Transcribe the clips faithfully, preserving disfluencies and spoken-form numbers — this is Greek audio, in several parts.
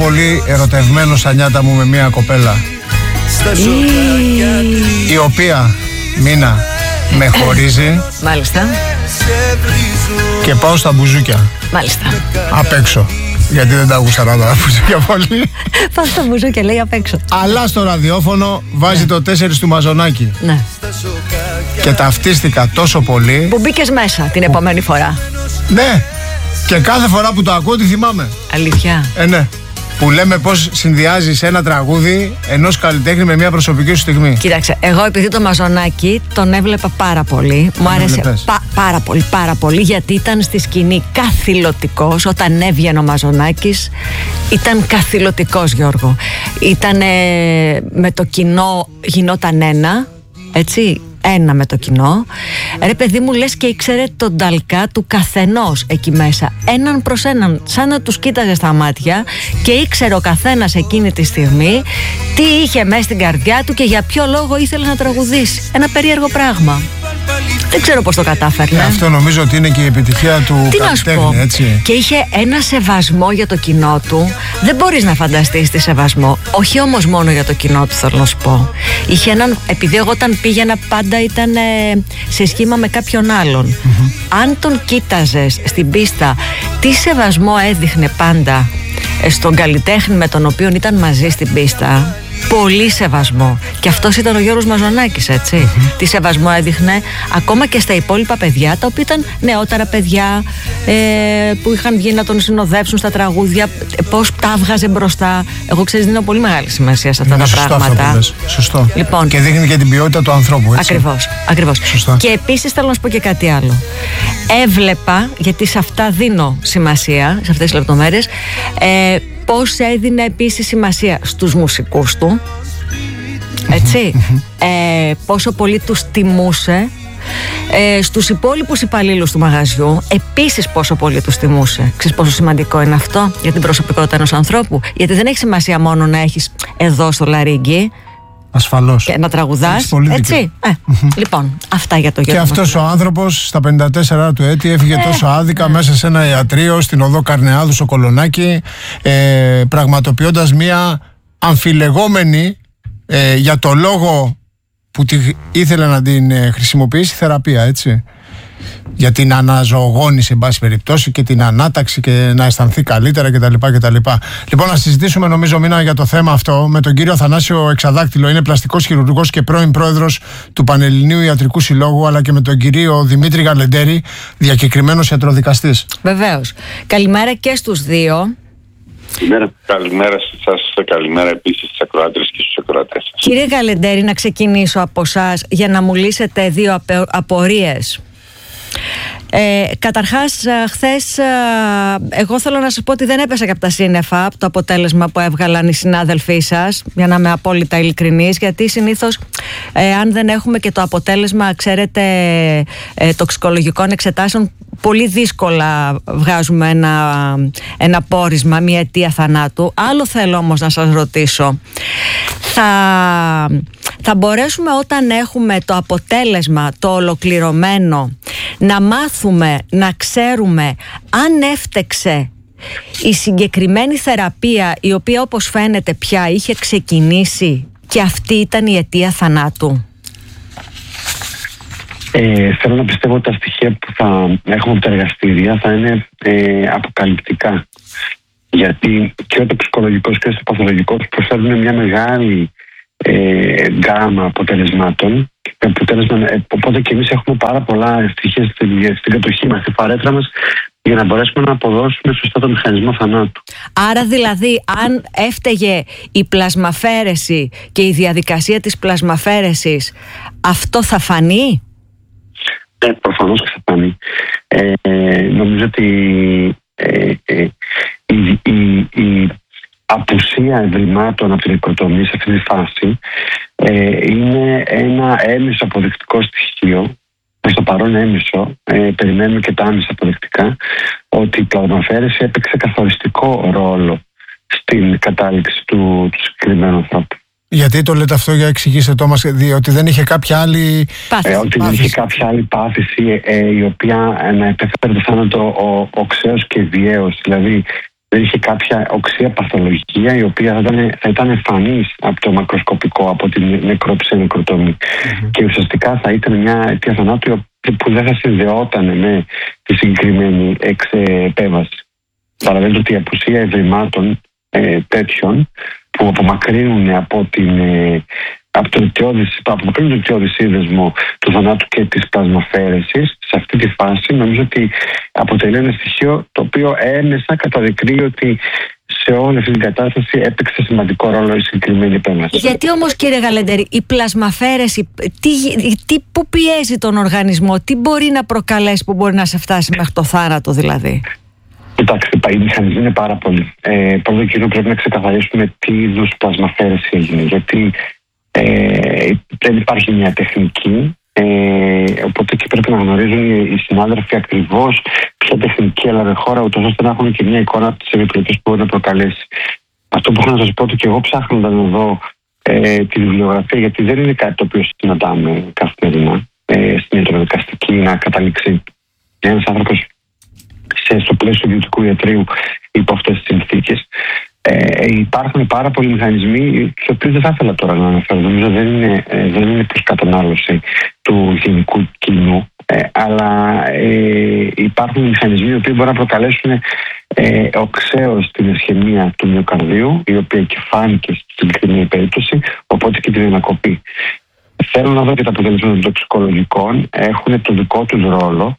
πολύ ερωτευμένο στα νιάτα μου με μια κοπέλα η οποία, Μίνα, με χωρίζει. Μάλιστα. Και πάω στα μπουζούκια. Μάλιστα. Απ' έξω. Γιατί δεν τα γούσταρα τα μπουζούκια πολύ. Πάω στα μπουζούκια, λέει, απ' έξω. Αλλά στο ραδιόφωνο βάζει ναι. το τέσσερις του Μαζονάκη. Ναι. Και ταυτίστηκα τόσο πολύ που μπήκες μέσα την επόμενη φορά. Ναι. Και κάθε φορά που το ακούω τη θυμάμαι. Αλήθεια? Ε, ναι. Που λέμε πώς συνδυάζεις ένα τραγούδι ενός καλλιτέχνη με μια προσωπική σου στιγμή. Κοίταξε, εγώ επειδή το Μαζονάκη τον έβλεπα πάρα πολύ. Μου άρεσε πα, πάρα πολύ, πάρα πολύ, γιατί ήταν στη σκηνή καθηλωτικός. Όταν έβγαινε ο Μαζονάκης, ήταν καθηλωτικός, Γιώργο. Ήτανε με το κοινό, γινόταν ένα, έτσι. Ένα με το κοινό. Ρε παιδί μου, λες και ήξερε τον ταλκά του καθενός εκεί μέσα, έναν προς έναν, σαν να τους κοίταζε στα μάτια και ήξερε ο καθένας εκείνη τη στιγμή τι είχε μέσα στην καρδιά του και για ποιο λόγο ήθελε να τραγουδήσει. Ένα περίεργο πράγμα. Δεν ξέρω πώς το κατάφερνε. Ε, αυτό νομίζω ότι είναι και η επιτυχία του καλλιτέχνη, έτσι. Και είχε ένα σεβασμό για το κοινό του. Δεν μπορείς να φανταστείς τι σεβασμό. Όχι όμως μόνο για το κοινό του, θέλω να σου πω. Είχε έναν, επειδή εγώ όταν πήγαινα πάντα ήταν ε, σε σχήμα με κάποιον άλλον. Mm-hmm. Αν τον κοίταζες στην πίστα, τι σεβασμό έδειχνε πάντα ε, στον καλλιτέχνη με τον οποίο ήταν μαζί στην πίστα. Πολύ σεβασμό. Και αυτός ήταν ο Γιώργος Μαζονάκης, έτσι. Mm-hmm. Τι σεβασμό έδειχνε ακόμα και στα υπόλοιπα παιδιά, τα οποία ήταν νεότερα παιδιά, ε, που είχαν βγει να τον συνοδεύσουν στα τραγούδια, πώς τα έβγαζε μπροστά. Εγώ, ξέρεις, δίνω πολύ μεγάλη σημασία σε αυτά είναι τα σωστό πράγματα. Αυτό που λες. Σωστό. Λοιπόν, και δείχνει και την ποιότητα του ανθρώπου, έτσι. Ακριβώς, ακριβώς. Σωστά. Και επίσης θέλω να σου πω και κάτι άλλο. Έβλεπα, γιατί σε αυτά δίνω σημασία, σε αυτές τις λεπτομέρειες, ε, πώς έδινε επίσης σημασία στους μουσικούς του, έτσι, ε, πόσο πολύ τους τιμούσε, ε, στους υπόλοιπους υπαλλήλους του μαγαζιού επίσης πόσο πολύ τους τιμούσε. Ξέρεις πόσο σημαντικό είναι αυτό για την προσωπικότητα ενός ανθρώπου? Γιατί δεν έχει σημασία μόνο να έχεις εδώ στο λαρίγκι ασφαλώς και να τραγουδάς, έτσι. Ε, λοιπόν, αυτά για το Γιώργο. Και αυτός ο άνθρωπος στα πενήντα τέσσερα του έτη έφυγε ε, τόσο άδικα ε. μέσα σε ένα ιατρείο στην οδό Καρνεάδου στο Κολονάκι, ε, πραγματοποιώντας μια αμφιλεγόμενη ε, για το λόγο που τη, ήθελε να την ε, χρησιμοποιήσει θεραπεία, έτσι. Για την αναζωογόνηση, εν πάση περιπτώσει, και την ανάταξη και να αισθανθεί καλύτερα κτλ. κτλ. Λοιπόν, να συζητήσουμε, νομίζω, Μίνα, για το θέμα αυτό με τον κύριο Αθανάσιο Εξαδάκτυλο. Είναι πλαστικός χειρουργός και πρώην πρόεδρος του Πανελληνίου Ιατρικού Συλλόγου, αλλά και με τον κύριο Δημήτρη Γαλεντέρη, διακεκριμένος ιατροδικαστής. Βεβαίως. Καλημέρα και στους δύο. Καλημέρα, καλημέρα σας, καλημέρα επίσης στις ακροάτρες και στους ακροατές σας. Κύριε Γαλεντέρη, να ξεκινήσω από εσάς για να μου λύσετε δύο απο- απορίες. Ε, καταρχάς, χθες εγώ θέλω να σας πω ότι δεν έπεσα και από τα σύννεφα από το αποτέλεσμα που έβγαλαν οι συνάδελφοί σας, για να είμαι απόλυτα ειλικρινής, γιατί συνήθως ε, αν δεν έχουμε και το αποτέλεσμα, ξέρετε, ε, τοξικολογικών εξετάσεων, πολύ δύσκολα βγάζουμε ένα, ένα πόρισμα, μια αιτία θανάτου. Άλλο θέλω όμως να σας ρωτήσω. Θα, θα μπορέσουμε όταν έχουμε το αποτέλεσμα, το ολοκληρωμένο, να μάθουμε, να ξέρουμε αν έφτεξε η συγκεκριμένη θεραπεία, η οποία όπως φαίνεται πια είχε ξεκινήσει και αυτή ήταν η αιτία θανάτου? Ε, θέλω να πιστεύω ότι τα στοιχεία που θα έχουμε από τα εργαστήρια θα είναι ε, αποκαλυπτικά. Γιατί και ο τοξικολογικός και ο παθολογικός προσφέρουν μια μεγάλη ε, γκάμα αποτελεσμάτων. αποτέλεσμα, ε, οπότε και εμείς έχουμε πάρα πολλά στοιχεία στην, στην κατοχή μας, στην παρέτρα μας, για να μπορέσουμε να αποδώσουμε σωστά το μηχανισμό θανάτου. Άρα δηλαδή, αν έφταιγε η πλασμαφέρεση και η διαδικασία της πλασμαφέρεσης, αυτό θα φανεί? Ε, προφανώς και θα φανεί. Ε, ε, νομίζω ότι ε, ε, η, η, η απουσία ευρημάτων από την οικοτομή σε αυτή τη φάση ε, είναι ένα έμεσο αποδεικτικό στοιχείο. Προς το παρόν έμεσο, ε, περιμένουμε και τα άμεσα αποδεικτικά, ότι η πλασμαφέρεση έπαιξε καθοριστικό ρόλο στην κατάληξη του, του συγκεκριμένου ανθρώπου. Γιατί το λέτε αυτό, για εξηγήστε το μας, διότι δεν είχε κάποια άλλη πάθηση? Ε, ότι δεν είχε κάποια άλλη πάθηση ε, η οποία ε, να επέφερε το θάνατο οξέως και βιαίως. Δηλαδή δεν είχε κάποια οξία παθολογία η οποία θα ήταν, θα ήταν εμφανής από το μακροσκοπικό, από την νεκρόψη νεκροτομή. Mm-hmm. Και ουσιαστικά θα ήταν μια αιτία θανάτου που δεν θα συνδεόταν με τη συγκεκριμένη εξεπέμβαση. Παραδέχεται ότι η απουσία ευρημάτων ε, τέτοιων που απομακρύνουν από την... Ε, από το αιτιώδη σύνδεσμο του θανάτου και της πλασμαφαίρεσης, σε αυτή τη φάση νομίζω ότι αποτελεί ένα στοιχείο το οποίο έμεσα καταδεικνύει ότι σε όλη αυτή την κατάσταση έπαιξε σημαντικό ρόλο η συγκεκριμένη επέμβαση. Γιατί όμως, κύριε Γαλεντέρη, η πλασμαφαίρεση τι, τι, πού πιέζει τον οργανισμό, τι μπορεί να προκαλέσει που μπορεί να σε φτάσει μέχρι το θάνατο δηλαδή? Κοιτάξτε, οι μηχανισμοί είναι πάρα πολλοί. Ε, πρώτο κύριο πρέπει να ξεκαθαρίσουμε τι είδους πλασμαφαίρεση έγινε, γιατί Ε, δεν υπάρχει μια τεχνική, ε, οπότε και πρέπει να γνωρίζουν οι, οι συνάδελφοι ακριβώς ποια τεχνική έλαβε χώρα, ούτως ώστε να έχουν και μια εικόνα από τις επιπλοκές που μπορεί να προκαλέσει. Αυτό που έχω να σας πω, ότι και εγώ ψάχνοντας να δω ε, τη βιβλιογραφία, γιατί δεν είναι κάτι το οποίο συναντάμε καθημερινά ε, στην ιατροδικαστική, να καταλήξει ένας άνθρωπος σε, στο πλαίσιο ιδιωτικού ιατρείου υπό αυτές τις συνθήκες. Ε, υπάρχουν πάρα πολλοί μηχανισμοί, τους οποίους δεν θα ήθελα τώρα να αναφέρω. Νομίζω δεν είναι, ε, δεν είναι προς κατανάλωση του γενικού κοινού, ε, αλλά ε, υπάρχουν μηχανισμοί οι οποίοι μπορούν να προκαλέσουν ε, οξέως την ισχυμία του μυοκαρδίου, η οποία και φάνηκε στην συγκεκριμένη περίπτωση, οπότε και την ανακοπή. Θέλω να δω και τα αποτελέσματα των τοξικολογικών, έχουν το δικό τους ρόλο.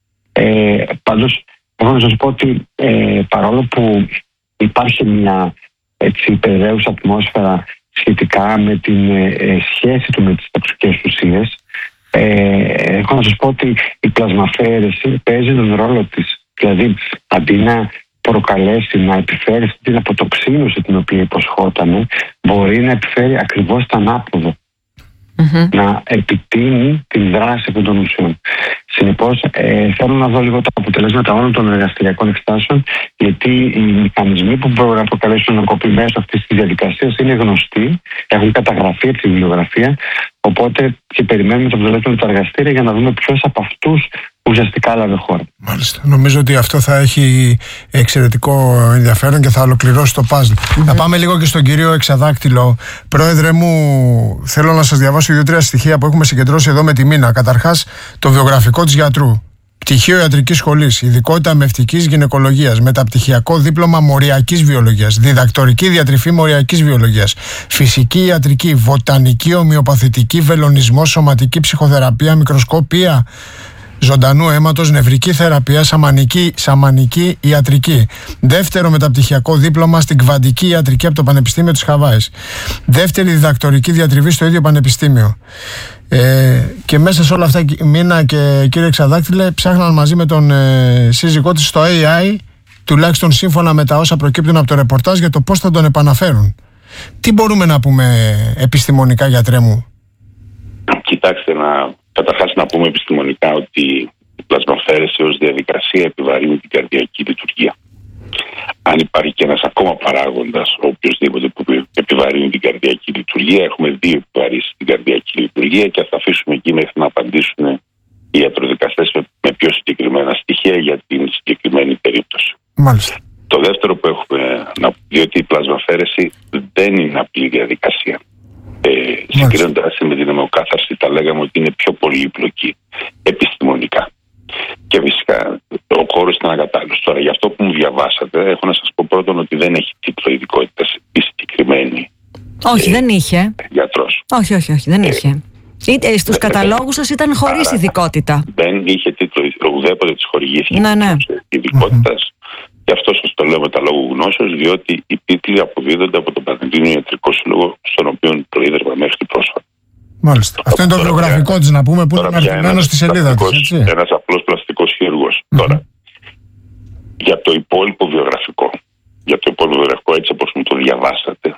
Ε, πάντως, θέλω να σας πω ότι ε, παρόλο που υπάρχει μια έτσι υπερδέουσα ατμόσφαιρα σχετικά με την ε, σχέση του με τις τοξικές ουσίες, ε, έχω να σας πω ότι η πλασμαφαίρεση παίζει τον ρόλο της. Δηλαδή, αντί να προκαλέσει, να επιφέρει την αποτοξίνωση την οποία υποσχόταμε, μπορεί να επιφέρει ακριβώς το ανάποδο. Mm-hmm. Να επιτείνει την δράση αυτών των ουσιών. Συνεπώς, ε, θέλω να δω λίγο τα αποτελέσματα όλων των εργαστηριακών εξετάσεων, γιατί οι μηχανισμοί που μπορούν να προκαλέσουν ανακοπή μέσω αυτής της διαδικασίας είναι γνωστοί, έχουν καταγραφεί από τη βιβλιογραφία. Οπότε και περιμένουμε το αποτελέσμα του εργαστήρια για να δούμε ποιος από αυτούς ουσιαστικά έλαβε χώρα. Μάλιστα. Νομίζω ότι αυτό θα έχει εξαιρετικό ενδιαφέρον και θα ολοκληρώσει το παζλ. Mm-hmm. Να πάμε λίγο και στον κύριο Εξαδάκτυλο. Πρόεδρε μου, θέλω να σας διαβάσω δύο-τρία στοιχεία που έχουμε συγκεντρώσει εδώ με τη Μίνα. Καταρχάς, το βιογραφικό της γιατρού. Πτυχίο ιατρικής σχολής, ειδικότητα μευτικής γυναικολογίας, μεταπτυχιακό δίπλωμα μοριακής βιολογίας, διδακτορική διατροφή μοριακής βιολογίας, φυσική ιατρική, βοτανική, ομοιοπαθητική, βελονισμό, σωματική ψυχοθεραπεία, μικροσκοπία ζωντανού αίματος, νευρική θεραπεία, σαμανική, σαμανική ιατρική. Δεύτερο μεταπτυχιακό δίπλωμα στην κβαντική ιατρική από το Πανεπιστήμιο της Χαβάης. Δεύτερη διδακτορική διατριβή στο ίδιο πανεπιστήμιο. Ε, και μέσα σε όλα αυτά, Μίνα και κύριε Εξαδάκτυλε, ψάχναν μαζί με τον ε, σύζυγό της στο έι άι, τουλάχιστον σύμφωνα με τα όσα προκύπτουν από το ρεπορτάζ, για το πώς θα τον επαναφέρουν. Τι μπορούμε να πούμε επιστημονικά, γιατρέ μου? Κοιτάξτε, να, καταρχάς να πούμε επιστημονικά ότι η πλασμαφαίρεση ως διαδικασία επιβαρύνει την καρδιακή λειτουργία. Αν υπάρχει και ένας ακόμα παράγοντας, ο οποιοσδήποτε που επιβαρύνει την καρδιακή λειτουργία, έχουμε δύο επιβαρύνσεις στην καρδιακή λειτουργία και θα αφήσουμε εκεί μέχρι να απαντήσουν οι ιατροδικαστές με πιο συγκεκριμένα στοιχεία για την συγκεκριμένη περίπτωση. Μάλιστα. Το δεύτερο που έχουμε να πούμε, διότι η πλασμαφαίρεση δεν είναι απλή διαδικασία. Ε, Συγκρίνοντας με την αιμοκάθαρση, τα λέγαμε ότι είναι πιο πολύπλοκη επιστημονικά. Και φυσικά ο χώρος ήταν ακατάλληλος. Τώρα, για αυτό που μου διαβάσατε, έχω να σας πω πρώτον ότι δεν έχει τίτλο ειδικότητας η συγκεκριμένη. Όχι, ε, δεν είχε. Γιατρός. Όχι, όχι, όχι, δεν ε, είχε. Είτε στους ε, καταλόγους σας ήταν χωρίς άρα, ειδικότητα. Δεν είχε τίτλο, ουδέποτε της χορηγήθηκε ναι, ναι. ειδικότητας. Γι' αυτό σας το λέω με τα λόγου γνώσεως, διότι οι τίτλοι αποδίδονται από το Πανελλήνιο Ιατρικό Σύλλογο, στον οποίο προείδρευα μέχρι πρόσφατα. Μάλιστα. Αυτό είναι το βιογραφικό της, να πούμε, που είναι αναρτημένο στη σελίδα της. Ένας απλός πλαστικός χειρουργός. Mm-hmm. Τώρα, για το υπόλοιπο βιογραφικό, για το υπόλοιπο βιογραφικό, έτσι όπως μου το διαβάσατε,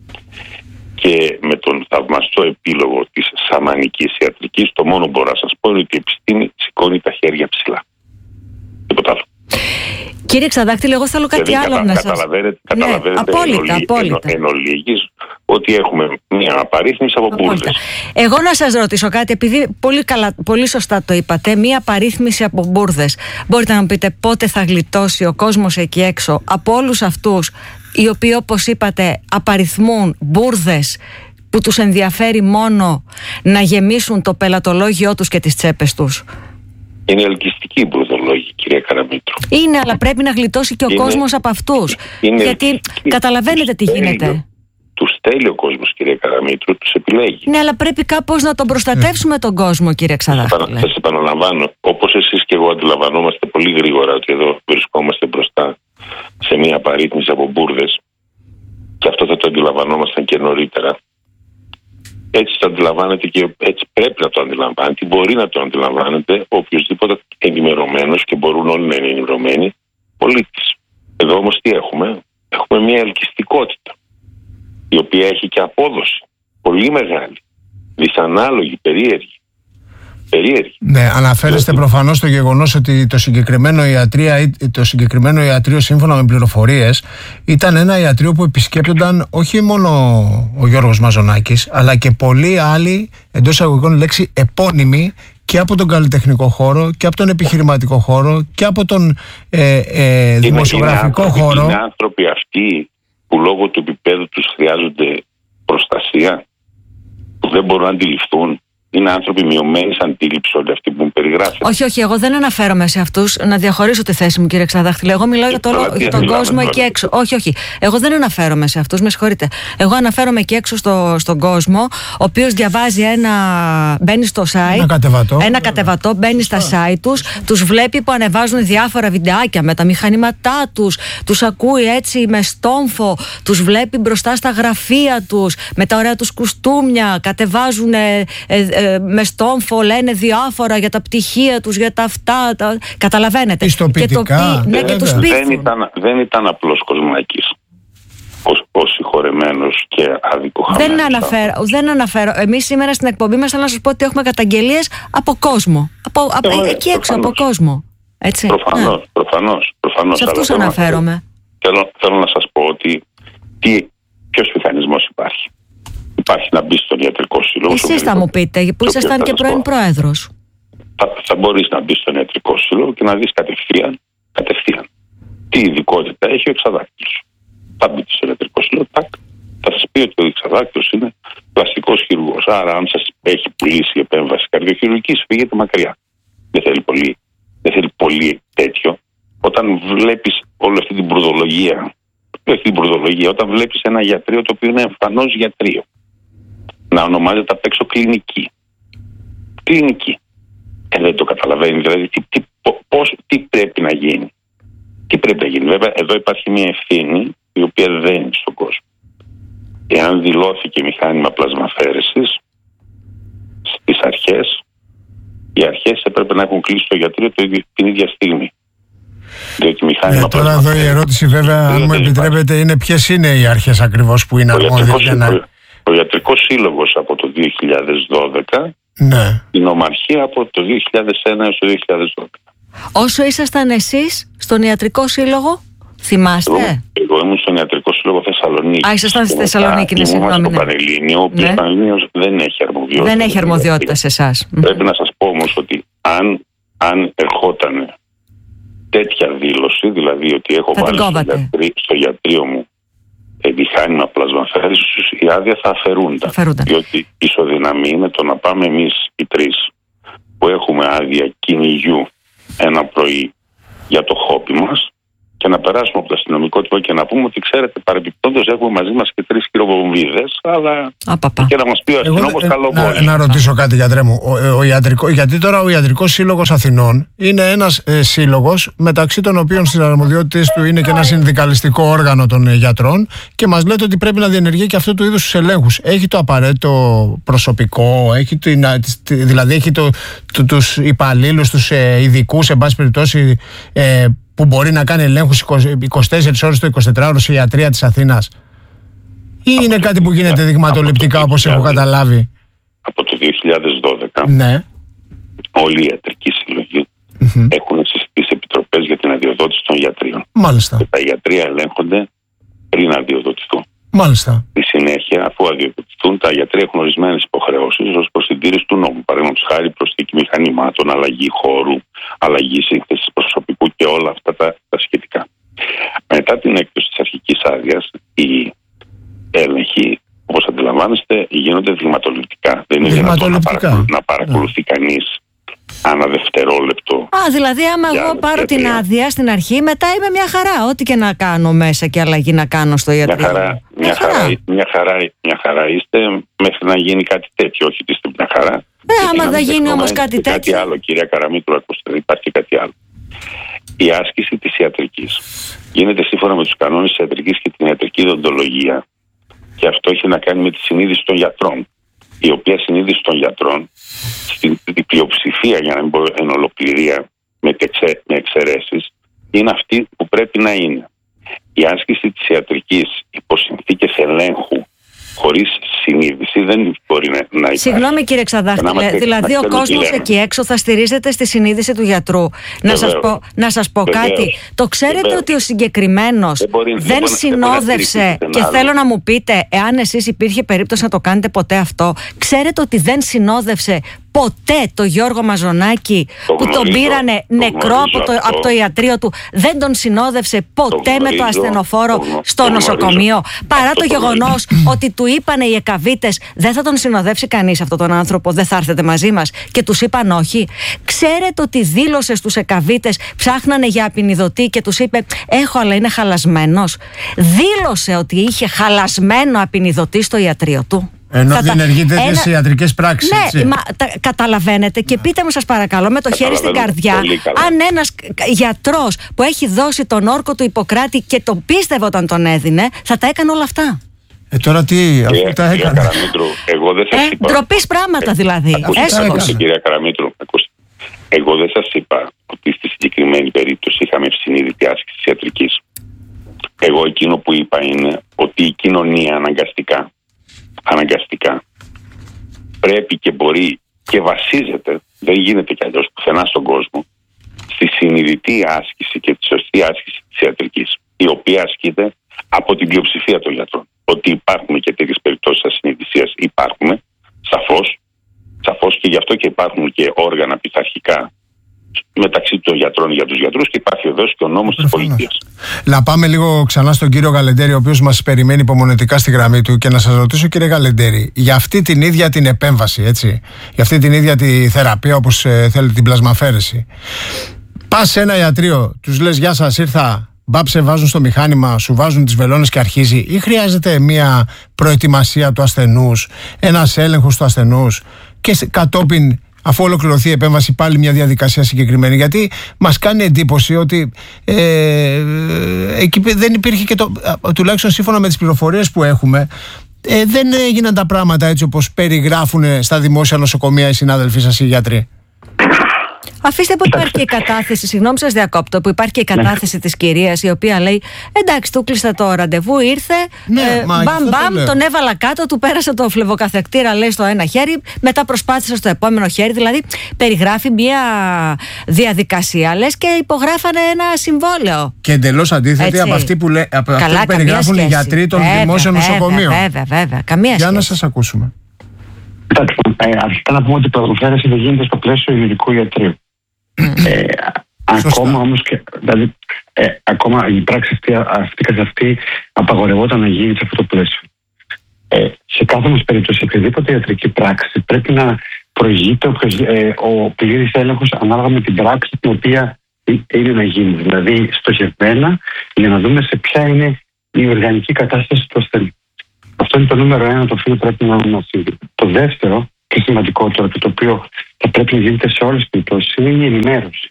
και με τον θαυμαστό επίλογο της σαμανικής ιατρικής, το μόνο που μπορώ να σας πω είναι ότι η επιστήμη σηκώνει τα χέρια ψηλά. Τίποτα άλλο. Κύριε Ξαδάκτυλε, εγώ θέλω κάτι δηλαδή, άλλο κατα, να σας... Καταλαβαίνετε, καταλαβαίνετε ναι, απόλυτα, εν, απόλυτα. εν, εν ολίγης ότι έχουμε μια απαρίθμηση από μπουρδες. Εγώ να σας ρωτήσω κάτι, επειδή πολύ, καλά, πολύ σωστά το είπατε, μια απαρίθμηση από μπουρδες. Μπορείτε να μου πείτε πότε θα γλιτώσει ο κόσμος εκεί έξω από όλους αυτούς οι οποίοι, όπως είπατε, απαριθμούν μπουρδες που τους ενδιαφέρει μόνο να γεμίσουν το πελατολόγιο τους και τις τσέπες τους? Είναι ελκυστική η μπουρδολόγη, κυρία Καραμήτρου. Είναι, αλλά πρέπει να γλιτώσει και ο είναι, κόσμος από αυτούς. Είναι, γιατί είναι, καταλαβαίνετε τι γίνεται. Τους θέλει ο κόσμος, κυρία Καραμήτρου, τους επιλέγει. Ναι, αλλά πρέπει κάπως να τον προστατεύσουμε τον κόσμο, κύριε Ξαδάκτυλε. Σας επαναλαμβάνω, όπως εσείς και εγώ αντιλαμβανόμαστε πολύ γρήγορα ότι εδώ βρισκόμαστε μπροστά σε μια απαρίθμηση από μπουρδες, και αυτό θα το αντιλαμβανόμασταν και νωρίτερα. Έτσι το αντιλαμβάνεται και έτσι πρέπει να το αντιλαμβάνεται. Μπορεί να το αντιλαμβάνεται οποιοδήποτε ενημερωμένος, και μπορούν όλοι να είναι ενημερωμένοι, πολίτης. Εδώ όμως τι έχουμε? Έχουμε μια ελκυστικότητα, η οποία έχει και απόδοση πολύ μεγάλη, δυσανάλογη, περίεργη. περίεργη. Ναι, αναφέρεστε προφανώς στο γεγονός ότι το συγκεκριμένο, ιατρία, το συγκεκριμένο ιατρείο, σύμφωνα με πληροφορίες, ήταν ένα ιατρείο που επισκέπτονταν όχι μόνο ο Γιώργος Μαζονάκης, αλλά και πολλοί άλλοι, εντός εισαγωγικών λέξη, επώνυμοι, και από τον καλλιτεχνικό χώρο και από τον επιχειρηματικό χώρο και από τον ε, ε, δημοσιογραφικό είναι, είναι χώρο. Είναι άνθρωποι αυτοί που λόγω του επίπεδου τους χρειάζονται προστασία, που δεν μπορούν να αντιληφθούν. Είναι άνθρωποι μειωμένης αντίληψης όλοι αυτοί που μου περιγράφετε. Όχι, όχι, εγώ δεν αναφέρομαι σε αυτούς. Να διαχωρίσω τη θέση μου, κύριε Ξαδάκτυλε. Εγώ μιλάω για, το, για τον κόσμο εκεί έξω. Όχι, όχι. Εγώ δεν αναφέρομαι σε αυτούς, με συγχωρείτε. Εγώ αναφέρομαι εκεί έξω στο, στον κόσμο, ο οποίος διαβάζει ένα. Μπαίνει στο site. Ένα κατεβατό. Ένα κατεβατό, μπαίνει στα site τους, τους βλέπει που ανεβάζουν διάφορα βιντεάκια με τα μηχανήματά τους, τους ακούει έτσι με στόμφο, τους βλέπει μπροστά στα γραφεία τους, με τα ωραία τους κουστούμια, κατεβάζουν. Ε, ε, με στόμφο λένε διάφορα για τα πτυχία τους, για τα αυτά, τα... καταλαβαίνετε. Πιστοποιητικά. Και το, ναι, και τους δεν, ήταν, δεν ήταν απλός Κοσμάκης ως, ως συγχωρεμένος και αδικοχαμένος. Δεν αναφέρω, δεν αναφέρω. Εμείς σήμερα στην εκπομπή μας θέλω να σας πω ότι έχουμε καταγγελίες από κόσμο. Από, από, ε, εκεί έξω από κόσμο. Έτσι. Προφανώς, ναι. προφανώς, προφανώς. Σε αυτούς αναφέρομαι. Θέλω, θέλω να σας πω ότι τι, ποιος μηχανισμός υπάρχει. Υπάρχει να μπει στον ιατρικό σύλλογο. Εσείς θα μου πείτε, που ήσασταν και πρώην πρόεδρος. Θα, θα μπορείς να μπει στον ιατρικό σύλλογο και να δεις κατευθείαν, κατευθείαν τι ειδικότητα έχει ο Εξαδάκτυλος. Θα μπείτε στον ιατρικό σύλλογο, τάκ, θα σας πει ότι ο Εξαδάκτυλος είναι πλαστικός χειρουργός. Άρα, αν σας έχει πουλήσει η επέμβαση καρδιοχειρουργικής, φύγετε μακριά. Δεν θέλει πολύ, δεν θέλει πολύ τέτοιο. Όταν βλέπεις όλη αυτή την μπουρδολογία, αυτή την μπουρδολογία, όταν βλέπεις ένα γιατρείο το οποίο είναι εμφανώς γιατρείο, να ονομάζεται απ' έξω κλινική. Κλινική. Ε, δεν το καταλαβαίνει. Δηλαδή, τι, τι, πώς, τι πρέπει να γίνει. Τι πρέπει να γίνει. Βέβαια, εδώ υπάρχει μια ευθύνη η οποία δεν είναι στον κόσμο. Εάν δηλώθηκε μηχάνημα πλασμαφαίρεσης στις αρχές, οι αρχές έπρεπε να έχουν κλείσει το γιατρείο την ίδια στιγμή. Διότι μηχάνημα ε, τώρα εδώ η ερώτηση, βέβαια, αν μου επιτρέπετε, είναι ποιες είναι οι αρχές ακριβώς που είναι αρμόδιες για να... Ο Ιατρικός Σύλλογος από το δύο χιλιάδες δώδεκα, ναι. Η Νομαρχία από το δύο χιλιάδες ένα έως το δύο χιλιάδες δώδεκα. Όσο ήσασταν εσείς στον Ιατρικό Σύλλογο, θυμάστε? Εγώ, εγώ ήμουν στον Ιατρικό Σύλλογο Θεσσαλονίκη. Α, ήσασταν στη Θεσσαλονίκη, είναι συγγνώμη. Ήμουν στο Πανελλήνιο, ο οποίος ναι. Πανελλήνιος δεν έχει αρμοδιότητα. Δεν έχει αρμοδιότητα σε εσάς. Πρέπει να σας πω όμως ότι αν, αν ερχόταν τέτοια δήλωση, δηλαδή ότι έχω βάλει στο, γιατρί, στο γιατρείο μου μηχάνημα πλασμαφαίρεσης, η άδεια θα αφαιρούνταν. αφαιρούνταν. Διότι ισοδυναμεί με το να πάμε εμείς οι τρεις που έχουμε άδεια κυνηγιού ένα πρωί για το χόπι μας και να περάσουμε από το αστυνομικό τμήμα και να πούμε ότι ξέρετε, παρεμπιπτόντως έχουμε μαζί μας και τρεις χειροβομβίδες, αλλά Απαπα. και να μας πει ο αστυνόμος καλό να, βόλιο. Να ρωτήσω κάτι, γιατρέ μου. Ο, ο ιατρικό, γιατί τώρα ο Ιατρικός Σύλλογος Αθηνών είναι ένας ε, σύλλογος μεταξύ των οποίων στις αρμοδιότητες του είναι και ένα συνδικαλιστικό όργανο των ε, γιατρών και μας λέτε ότι πρέπει να διενεργεί και αυτού του είδους τους ελέγχους. Έχει το απαραίτητο προσωπικό, έχει το, δηλαδή έχει το, το, τους υπαλλήλους, τους ε, ειδικούς, εν πάση περιπτώσει, ε, που μπορεί να κάνει ελέγχους είκοσι τέσσερις ώρες το εικοσιτετράωρο σε ιατρία της Αθήνας, ή είναι κάτι που γίνεται δειγματοληπτικά όπως έχω καταλάβει? Από το δύο χιλιάδες δώδεκα ναι. όλοι οι ιατρικοί σύλλογοι mm-hmm. έχουν συστήσει επιτροπές για την αδειοδότηση των γιατρίων. Μάλιστα. Και τα γιατρία ελέγχονται πριν αδειοδοτηθούν. Μάλιστα. Στη συνέχεια, αφού αδειοδοτηθούν, τα γιατρία έχουν ορισμένες υποχρεώσεις ως προς την τήρηση του νόμου. Παραδείγματος χάρη, προσθήκη μηχανημάτων, αλλαγή χώρου, αλλαγή σύνθεσης προσωπικού και όλα αυτά τα, τα σχετικά. Μετά την έκδοση της αρχικής άδειας, οι έλεγχοι, όπως αντιλαμβάνεστε, γίνονται δειγματοληπτικά. Δεν είναι δυνατόν να, παρακολου... να παρακολουθεί yeah. κανείς ανά δευτερόλεπτο. Α, δηλαδή άμα για, εγώ πάρω γιατρία. την άδεια στην αρχή, μετά είμαι μια χαρά. Ό,τι και να κάνω μέσα και αλλαγή να κάνω στο ιατρείο. Μια χαρά, μια, μια, χαρά. Χαρά, μια, χαρά, μια χαρά είστε μέχρι να γίνει κάτι τέτοιο. Όχι ότι είστε μια χαρά. Ε, άμα δεν γίνει όμως κάτι τέτοιο. Κάτι άλλο, κυρία Καραμήτρου, ακούστε, υπάρχει και κάτι άλλο. Η άσκηση της ιατρικής γίνεται σύμφωνα με τους κανόνες της ιατρικής και την ιατρική ιδεοντολογία, και αυτό έχει να κάνει με τη συνείδηση των γιατρών. Η οποία συνείδηση των γιατρών, στην πλειοψηφία, για να μην πω εν ολοκληρία, με, εξε, με εξαιρέσεις, είναι αυτή που πρέπει να είναι. Η άσκηση της ιατρικής υπό συνθήκες ελέγχου, χωρίς συνείδηση, δεν μπορεί να υπάρχει. Συγγνώμη κύριε Ξαδάχτυλε, δηλαδή ο κόσμος εκεί έξω θα στηρίζεται στη συνείδηση του γιατρού. Να σας πω, να σας πω κάτι. Το ξέρετε Βεβαίως. Ότι ο συγκεκριμένος δεν, μπορεί, δεν, δεν συνόδευσε, δεν και θέλω να μου πείτε, εάν εσείς υπήρχε περίπτωση να το κάνετε ποτέ αυτό, ξέρετε ότι δεν συνόδευσε ποτέ το Γιώργο Μαζονάκη το που γνωρίζω, τον πήρανε το νεκρό από το, από το ιατρείο του, δεν τον συνόδευσε ποτέ το γνωρίζω, με το ασθενοφόρο το, στο το νοσοκομείο, παρά αυτό το γεγονός ότι του είπανε οι εκαβίτες δεν θα τον συνοδεύσει κανείς αυτόν τον άνθρωπο, δεν θα έρθετε μαζί μας, και τους είπαν όχι. Ξέρετε ότι δήλωσε στους εκαβίτες, ψάχνανε για απεινιδωτή και τους είπε έχω αλλά είναι χαλασμένος. Δήλωσε ότι είχε χαλασμένο απεινιδωτή στο ιατρείο του. Ενώ διενεργεί τέτοιες ένα... ιατρικές πράξεις. Ναι, μα, τα, καταλαβαίνετε. Και πείτε μου, σας παρακαλώ, με το χέρι στην καρδιά, αν ένας γιατρός που έχει δώσει τον όρκο του Ιπποκράτη και τον πίστευε όταν τον έδινε, θα τα έκανε όλα αυτά. Ε, τώρα τι, αφού ε, τα έκανε. Κυρία Καραμήτρου, εγώ δεν σας ε, είπα. Ντροπής πράγματα δηλαδή. Ακούστε, ακούστε, κυρία Καραμήτρου, ακούστε. Εγώ δεν σας είπα ότι στη συγκεκριμένη περίπτωση είχαμε ευσυνείδητη άσκηση της ιατρικής. Εγώ εκείνο που είπα είναι ότι η κοινωνία αναγκαστικά αναγκαστικά πρέπει και μπορεί και βασίζεται, δεν γίνεται κι αλλιώς πουθενά στον κόσμο, στη συνειδητή άσκηση και τη σωστή άσκηση της ιατρικής, η οποία ασκείται από την πλειοψηφία των γιατρών. Ότι υπάρχουν και τέτοιες περιπτώσεις ασυνειδησίας, υπάρχουν, σαφώς, σαφώς, και γι' αυτό και υπάρχουν και όργανα πειθαρχικά μεταξύ των γιατρών για τους γιατρούς, και υπάρχει εδώ και ο νόμος της πολιτείας. Να πάμε λίγο ξανά στον κύριο Γαλεντέρη, ο οποίος μας περιμένει υπομονετικά στη γραμμή του, και να σας ρωτήσω, κύριε Γαλεντέρη, για αυτή την ίδια την επέμβαση, έτσι, για αυτή την ίδια τη θεραπεία, όπως ε, θέλετε, την πλασμαφαίρεση. Πας σε ένα ιατρείο, τους λες γεια σας, ήρθα, μπάψε, βάζουν στο μηχάνημα, σου βάζουν τις βελόνες και αρχίζει, ή χρειάζεται μια προετοιμασία του ασθενούς, ένας έλεγχος του ασθενούς και κατόπιν, αφού ολοκληρωθεί η επέμβαση, πάλι μια διαδικασία συγκεκριμένη? Γιατί μας κάνει εντύπωση ότι ε, εκεί δεν υπήρχε και το, τουλάχιστον σύμφωνα με τις πληροφορίες που έχουμε, ε, δεν έγιναν τα πράγματα έτσι όπως περιγράφουν στα δημόσια νοσοκομεία οι συνάδελφοί σας οι γιατροί. Αφήστε που υπάρχει και η κατάθεση, συγγνώμη σας διακόπτω, που υπάρχει και η κατάθεση της κυρίας, η οποία λέει εντάξει, του κλείστε το ραντεβού, ήρθε, ναι, ε, μπαμ μπαμ, το τον έβαλα κάτω, του πέρασε το φλεβοκαθεκτήρα, λέει, στο ένα χέρι, μετά προσπάθησε στο επόμενο χέρι. Δηλαδή περιγράφει μια διαδικασία, λες και υπογράφανε ένα συμβόλαιο. Και εντελώς αντίθετη έτσι από αυτή που, λέ, από Καλά, αυτή που περιγράφουν οι γιατροί των βέβαια, δημόσιων βέβαια, νοσοκομείων. Βέβαια, βέβαια, καμία Για σχέση. να σας ακούσουμε. Ε, αρχικά να πούμε ότι η πλασμαφαίρεση δεν γίνεται στο πλαίσιο ειδικού ιατρείου. ε, ακόμα όμως και, δηλαδή, ε, ακόμα η πράξη αυτή, αυτή καθ' αυτή απαγορευόταν να γίνει σε αυτό το πλαίσιο. Ε, σε κάθε μας περίπτωση, οποιαδήποτε ιατρική πράξη πρέπει να προηγείται ο, ε, ο πλήρης έλεγχος ανάλογα με την πράξη την οποία είναι να γίνει. Δηλαδή στοχευμένα, για να δούμε σε ποια είναι η οργανική κατάσταση του ασθενή. Αυτό είναι το νούμερο ένα το οποίο πρέπει να μας συμβεί. Το δεύτερο και σημαντικότερο, και το οποίο θα πρέπει να γίνεται σε όλες τις περιπτώσεις, είναι η ενημέρωση.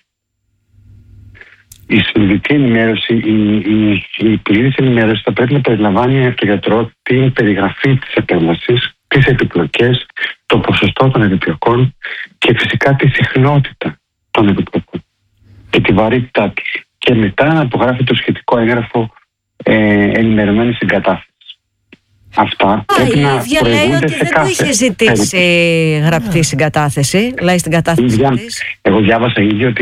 Η συνειδητή ενημέρωση, η, η, η πλήρης ενημέρωση θα πρέπει να περιλαμβάνει από τον γιατρό την περιγραφή της επέμβασης, τις επιπλοκές, το ποσοστό των επιπλοκών και φυσικά τη συχνότητα των επιπλοκών και τη βαρύτητά τους. Και μετά να απογράφει το σχετικό έγγραφο ε, ενημερωμένη συγκατάθεση. Αυτά Α, πρέπει η να ίδια λέει ότι δεν του είχε ζητήσει γραπτή συγκατάθεση. Λέει στην κατάθεση της. Εγώ διάβασα ήδη ότι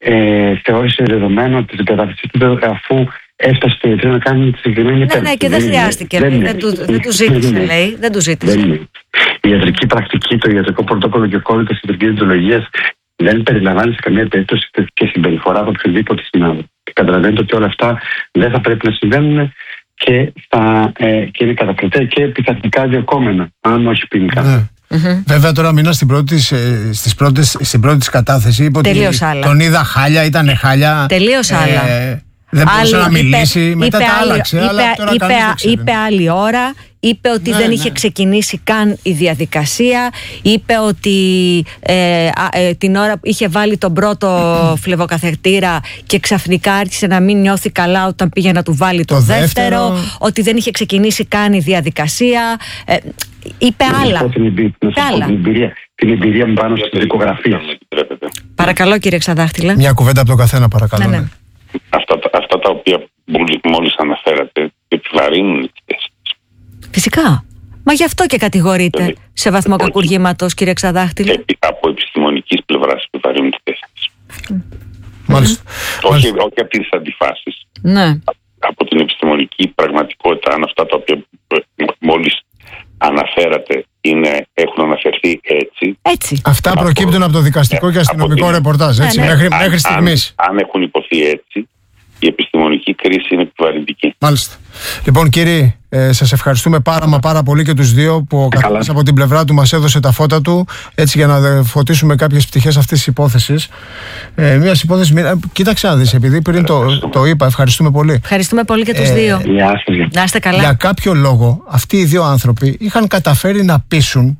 ε, θεώρησε δεδομένο την κατάθεσή του αφού έφτασε στο ιατρείο να κάνει τη συγκεκριμένη Ναι, επέμβαση. ναι, και δεν χρειάστηκε. Δεν, δεν, του, δεν του ζήτησε, δεν λέει. Δεν του ζήτησε. Δεν η ιατρική πρακτική, το ιατρικό πρωτόκολλο και ο κώδικας ιατρικής διοντολογίας δεν περιλαμβάνει σε καμία περίπτωση και συμπεριφορά από οποιοδήποτε συνάδελφο. Και καταλαβαίνετε ότι όλα αυτά δεν θα πρέπει να συμβαίνουν και, θα, ε, και είναι κατακριτέα και πειθαρχικά διωκόμενα, αν όχι ποινικά. Ναι. Mm-hmm. Βέβαια τώρα μήνα στην πρώτη, στις πρώτες, στην πρώτη της κατάθεση είπε ότι τον είδα χάλια, ήταν χάλια. Τελείως ε, άλλα. Δεν μπορούσε να μιλήσει, είπε, μετά είπε τα άλλη, άλλαξε, είπε, αλλά τώρα είπε, είπε, είπε άλλη ώρα, είπε ότι ναι, δεν ναι. είχε ξεκινήσει καν η διαδικασία, είπε ότι ε, ε, την ώρα είχε βάλει τον πρώτο φλεβοκαθεκτήρα και ξαφνικά άρχισε να μην νιώθει καλά όταν πήγε να του βάλει το, το δεύτερο, δεύτερο, ότι δεν είχε ξεκινήσει καν η διαδικασία, ε, είπε να άλλα. Να την, εμπειρία, την, εμπειρία, την εμπειρία μου πάνω στις δικογραφίες. Παρακαλώ κύριε Ξαδάχτυλα. Μια κουβέντα από το καθένα παρακαλώ. Ναι, ναι. Αυτά, αυτά τα οποία μόλις αναφέρατε επιβαρύνουν τις θέσεις. Φυσικά. Μα γι' αυτό και κατηγορείται ε, σε βαθμό όχι, κακουργήματος, κύριε Ξαδάχτυλα. Επί, από επιστημονικής πλευράς επιβαρύνουν τις θέσεις. Mm. Μάλιστα. Όχι, όχι από τις αντιφάσεις. Ναι. Από την επιστημονική πραγματικότητα, αν αυτά τα οποία μόλις αναφέρατε είναι, έχουν αναφερθεί έτσι. έτσι. Αυτά από, προκύπτουν από το δικαστικό ε, και αστυνομικό την, ρεπορτάζ, έτσι, ναι, ναι. μέχρι, μέχρι στιγμής. Αν, αν έχουν υποθεί έτσι, η επιστημονική κρίση είναι επιβαρυντική. Μάλιστα. Λοιπόν, κύριοι, ε, σας ευχαριστούμε πάρα μα πάρα πολύ και τους δύο που ο καθένας από την πλευρά του μας έδωσε τα φώτα του, έτσι για να φωτίσουμε κάποιες πτυχές αυτής της υπόθεσης. Ε, μια υπόθεση, κοίταξε να δεις, επειδή πριν το, το είπα, ευχαριστούμε πολύ. Ευχαριστούμε πολύ και τους ε, δύο. Ε, να είστε καλά. Για κάποιο λόγο, αυτοί οι δύο άνθρωποι είχαν καταφέρει να πείσουν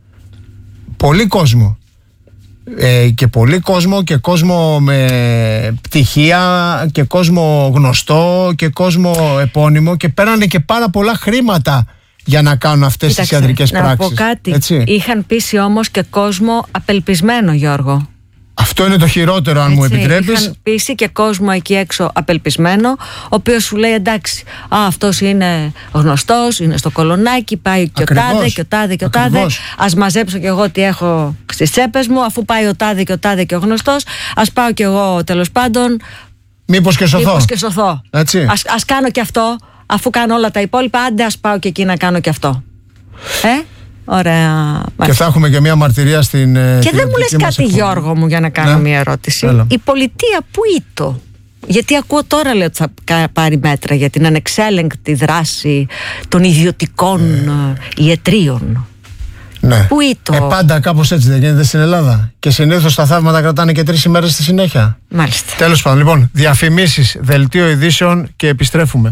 πολύ κόσμο. Ε, και πολύ κόσμο και κόσμο με πτυχία και κόσμο γνωστό και κόσμο επώνυμο και πέρανε και πάρα πολλά χρήματα για να κάνουν αυτές Κοίταξε, τις ιατρικές να πράξεις. Να πω κάτι, έτσι. Είχαν πείσει όμως και κόσμο απελπισμένο, Γιώργο. Αυτό είναι το χειρότερο, αν έτσι, μου επιτρέπεις. Είχαν πείσει και κόσμο εκεί έξω απελπισμένο, ο οποίος σου λέει εντάξει, α, αυτός είναι γνωστός, είναι στο Κολονάκι, πάει και Ακριβώς. ο τάδε και ο τάδε και ο τάδε. Ας μαζέψω κι εγώ τι έχω στις τσέπες μου, αφού πάει ο τάδε και ο τάδε και ο γνωστός, ας πάω κι εγώ τέλος πάντων. Μήπως και σωθώ. Μήπως και σωθώ. Έτσι. Ας, ας κάνω κι αυτό, αφού κάνω όλα τα υπόλοιπα, άντε ας πάω και εκεί να κάνω κι αυτό. Ε? Ωραία. Και θα έχουμε και μια μαρτυρία στην. Και δεν μου λες κάτι, Γιώργο μου, για να κάνω ναι. μια ερώτηση. Έλα. Η πολιτεία που ήτο? Γιατί ακούω τώρα, λέω, ότι θα πάρει μέτρα για την ανεξέλεγκτη δράση των ιδιωτικών ε. ιατρίων. Ναι. Πού ήτο? Ε, πάντα κάπως έτσι δεν γίνεται στην Ελλάδα. Και συνήθως τα θαύματα κρατάνε και τρεις ημέρες στη συνέχεια. Μάλιστα. Τέλος πάντων, λοιπόν, διαφημίσεις, δελτίο ειδήσεων και επιστρέφουμε.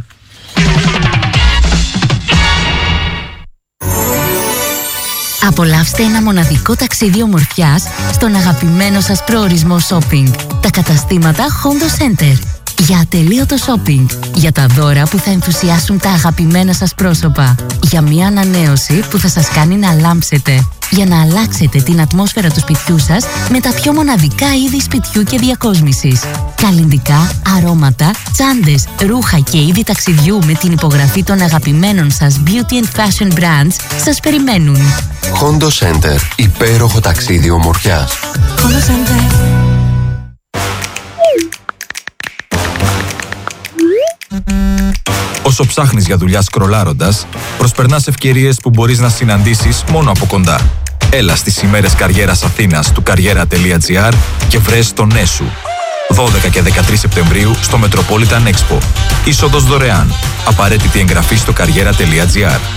Απολαύστε ένα μοναδικό ταξίδι ομορφιάς στον αγαπημένο σας προορισμό shopping. Τα καταστήματα Hondo Center. Για ατελείωτο shopping. Για τα δώρα που θα ενθουσιάσουν τα αγαπημένα σας πρόσωπα. Για μια ανανέωση που θα σας κάνει να λάμψετε. Για να αλλάξετε την ατμόσφαιρα του σπιτιού σας με τα πιο μοναδικά είδη σπιτιού και διακόσμησης. Καλλυντικά, αρώματα, τσάντες, ρούχα και είδη ταξιδιού με την υπογραφή των αγαπημένων σας beauty and fashion brands σας περιμένουν. Hondo Center. Υπέροχο ταξίδι ομορφιάς. Hondo Center. Όσο ψάχνεις για δουλειά σκρολάροντας, προσπερνάς ευκαιρίες που μπορείς να συναντήσεις μόνο από κοντά. Έλα στις ημέρες καριέρας Αθήνας του καριέρα τελεία τζι άρ και βρες το ναι σου. δώδεκα και δεκατρείς Σεπτεμβρίου στο Metropolitan Expo. Είσοδος δωρεάν. Απαραίτητη εγγραφή στο καριέρα τελεία τζι άρ.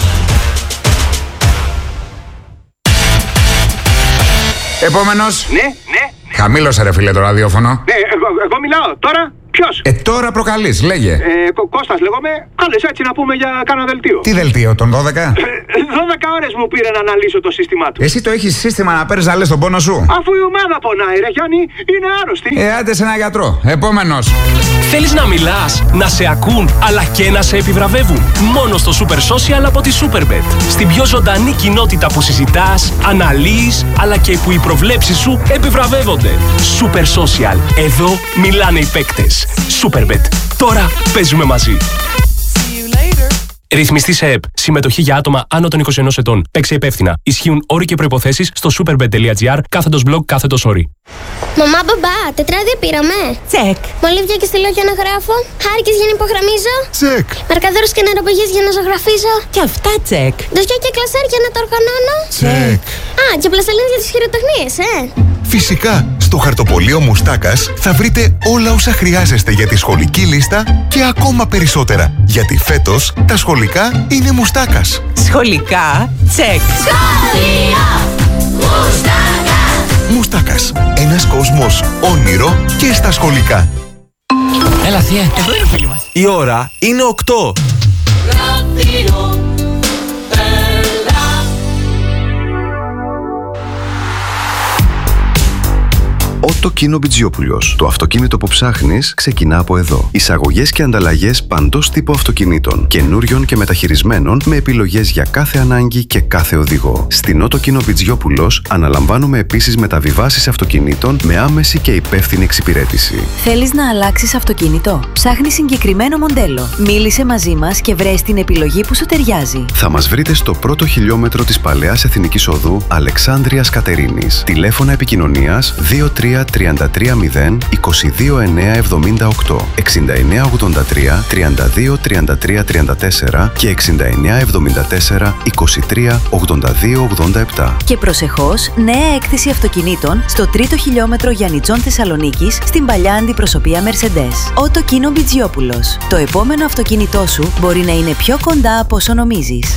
Επόμενος. Ναι, ναι. Χαμήλωσε ρε φίλε το ραδιόφωνο. Ναι, εγώ, εγώ μιλάω. Τώρα ποιος? Ε, τώρα προκαλείς, λέγε. Ε, Κώστας λέγομαι. Κάλεσε έτσι να πούμε για κάνα δελτίο. Τι δελτίο, τον δώδεκα? δώδεκα ώρες μου πήρε να αναλύσω το σύστημά του. Εσύ το έχεις σύστημα να παίρνεις να λες τον πόνο σου? Αφού η ομάδα πονάει ρε Γιάννη, είναι άρρωστη. Ε, άντε σε ένα γιατρό. Επόμενος. Θέλεις να μιλάς, να σε ακούν, αλλά και να σε επιβραβεύουν? Μόνο στο Super Social από τη Superbet. Στην πιο ζωντανή κοινότητα που συζητάς, αναλύεις, αλλά και που οι προβλέψεις σου επιβραβεύονται. Super Social. Εδώ μιλάνε οι παίκτες. Superbet. Τώρα παίζουμε μαζί. Ρυθμιστή σε ΕΠ. Συμμετοχή για άτομα άνω των είκοσι ενός ετών. Παίξε υπεύθυνα. Ισχύουν όροι και προϋποθέσεις στο superbet.gr κάθετος blog κάθετος όροι. Μαμά, μπαμπά, τετράδια πήραμε. Τσεκ. Μολύβια και στυλό για να γράφω. Χάρηκες για να υπογραμμίζω. Τσεκ. Μαρκαδόρους και νεροπογιές για να ζωγραφίζω. Και αυτά τσεκ. Δοσιά και κλασέρ για να τα οργανώνω. Τσεκ. Α, και πλαστελίνες για τις χειροτεχνίες, ε. Φυσικά, στο χαρτοπολείο Μουστάκας θα βρείτε όλα όσα χρειάζεστε για τη σχολική λίστα και ακόμα περισσότερα. Γιατί φέτος τα σχολικά είναι Μουστάκας. Σχολικά τσεκ. Σχολείο Μουστάκας. Μουστάκας. Ένας κόσμος όνειρο και στα σχολικά. Έλα θεία. Εδώ είναι φίλοι μας. Η ώρα είναι οκτώ. Ότο Κίνο Μπιτζιόπουλος. Το αυτοκίνητο που ψάχνεις ξεκινά από εδώ. Εισαγωγές και ανταλλαγές παντός τύπου αυτοκινήτων, καινούριων και μεταχειρισμένων, με επιλογές για κάθε ανάγκη και κάθε οδηγό. Στην Ότο Κίνο Μπιτζιόπουλος αναλαμβάνουμε επίσης μεταβιβάσεις αυτοκινήτων με άμεση και υπεύθυνη εξυπηρέτηση. Θέλεις να αλλάξεις αυτοκίνητο? Ψάχνεις συγκεκριμένο μοντέλο? Μίλησε μαζί μας και βρες την επιλογή που σου ταιριάζει. Θα μας βρείτε στο πρώτο χιλιόμετρο της Παλαιάς Εθνικής Οδού Αλεξάνδρειας Κατερίνης. Τηλέφωνα επικοινωνίας δύο τρία τρία τρία μηδέν είκοσι δύο εννιά εβδομήντα οκτώ, εξήντα εννιά ογδόντα τρία τριάντα δύο τριάντα τρία τριάντα τέσσερα και εξήντα εννιά εβδομήντα τέσσερα είκοσι τρία ογδόντα δύο ογδόντα επτά. Και προσεχώς, νέα έκθεση αυτοκινήτων στο τρίτο χιλιόμετρο Γιαννιτζών Θεσσαλονίκης στην παλιά αντιπροσωπεία Mercedes. Ότο Κίνο Μπιτζιόπουλος. Το επόμενο αυτοκίνητό σου μπορεί να είναι πιο κοντά από όσο νομίζεις.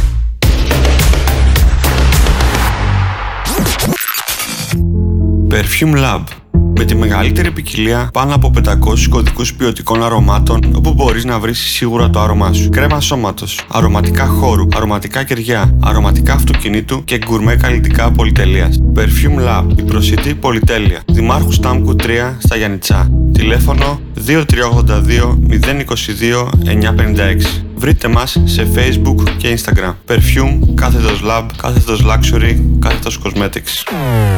Perfume Lab. Με τη μεγαλύτερη ποικιλία πάνω από πεντακόσιους κωδικούς ποιοτικών αρωμάτων, όπου μπορείς να βρεις σίγουρα το άρωμά σου. Κρέμα σώματος, αρωματικά χώρου, αρωματικά κεριά, αρωματικά αυτοκινήτου και γκουρμέ καλλιτικά πολυτελείας. Perfume Lab, η προσιτή πολυτέλεια. Δημάρχου Στάμκου τρία στα Γιαννιτσά. Τηλέφωνο δύο τρία ογδόντα δύο μηδέν είκοσι δύο εννιά πενήντα έξι. Βρείτε μας σε Facebook και Instagram. Perfume, κάθετος Lab, κάθετος Luxury, κάθετος Cosmetics.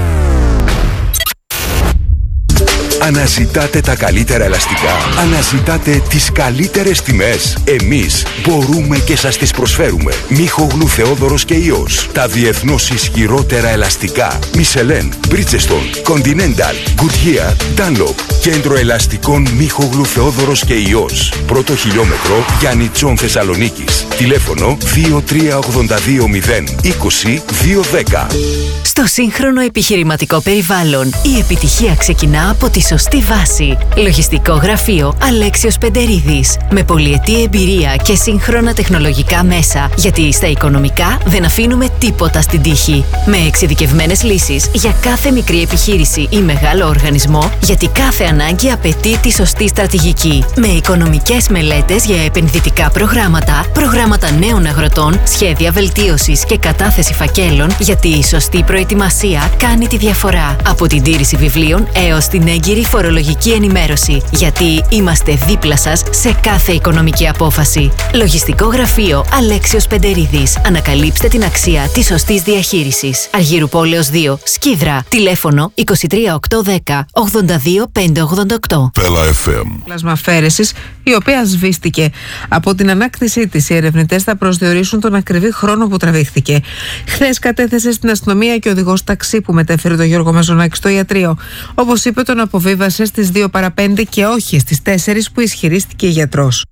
Αναζητάτε τα καλύτερα ελαστικά. Αναζητάτε τις καλύτερες τιμές. Εμείς μπορούμε και σας τις προσφέρουμε. Μίχογλου Θεόδωρος και Ιός. Τα διεθνώς ισχυρότερα ελαστικά. Michelin, Bridgestone, Continental, Goodyear, Dunlop. Κέντρο ελαστικών Μίχογλου Θεόδωρος και Ιός. Πρώτο χιλιόμετρο Γιαννιτσών Θεσσαλονίκης. Τηλέφωνο δύο τρία ογδόντα δύο μηδέν είκοσι δύο δέκα. Στο σύγχρονο επιχειρηματικό περιβάλλον, η επιτυχία ξεκινά από τη σωστή βάση. Λογιστικό γραφείο Αλέξιος Πεντερίδης. Με πολυετή εμπειρία και σύγχρονα τεχνολογικά μέσα. Γιατί στα οικονομικά δεν αφήνουμε τίποτα στην τύχη. Με εξειδικευμένες λύσεις για κάθε μικρή επιχείρηση ή μεγάλο οργανισμό, γιατί κάθε ανάγκη απαιτεί τη σωστή στρατηγική. Με οικονομικές μελέτες για επενδυτικά προγράμματα, προγράμματα νέων αγροτών, σχέδια βελτίωσης και κατάθεση φακέλων, γιατί η σωστή προετοιμασία κάνει τη διαφορά. Από την τήρηση βιβλίων έως την έγκυρη φορολογική ενημέρωση. Γιατί είμαστε δίπλα σας σε κάθε οικονομική απόφαση. Λογιστικό γραφείο Αλέξιος Πεντερίδης. Ανακαλύψτε την αξία της σωστής διαχείρισης. Αργύρου Πόλεως δύο, Σκίδρα. Τηλέφωνο είκοσι τρία οκτακόσια δέκα ογδόντα δύο πεντακόσια ογδόντα οκτώ. Πέλα εφ εμ. Πλασμαφέρεσης, η οποία σβήστηκε. Από την ανάκτησή της, οι ερευνητές θα προσδιορίσουν τον ακριβή χρόνο που τραβήχθηκε. Χθες κατέθεσε στην αστυνομία και ο οδηγός ταξί που μετέφερε τον Γιώργο Μαζονάκη στο ιατρείο. Όπως είπε, τον αποβίβασε στις δύο παρά πέντε και όχι στις τέσσερις που ισχυρίστηκε η γιατρός.